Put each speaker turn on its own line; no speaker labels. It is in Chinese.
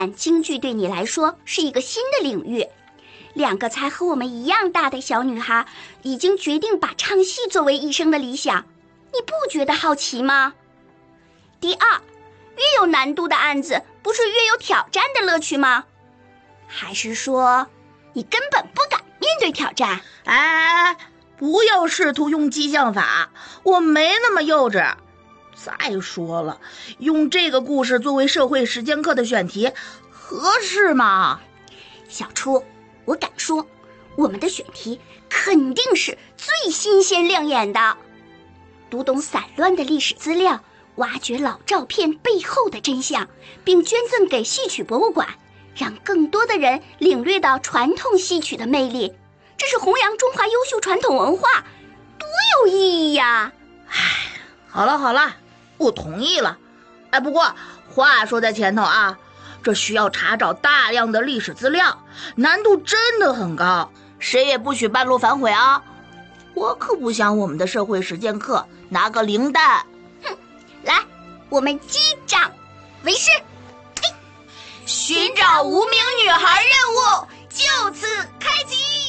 京剧对你来说是一个新的领域。2个才和我们一样大的小女孩已经决定把唱戏作为一生的理想，你不觉得好奇吗？第二，越有难度的案子，不是越有挑战的乐趣吗？还是说，你根本不敢面对挑战？
哎，不要试图用激将法，我没那么幼稚。再说了，用这个故事作为社会实践课的选题，合适吗？
小初，我敢说，我们的选题肯定是最新鲜亮眼的。读懂散乱的历史资料，挖掘老照片背后的真相，并捐赠给戏曲博物馆，让更多的人领略到传统戏曲的魅力。这是弘扬中华优秀传统文化，多有意义呀！
好了，我同意了。不过话说在前头啊，这需要查找大量的历史资料，难度真的很高，谁也不许半路反悔啊！我可不想我们的社会实践课拿个零蛋。
来，我们击掌为师。
寻找无名女孩任务就此开启。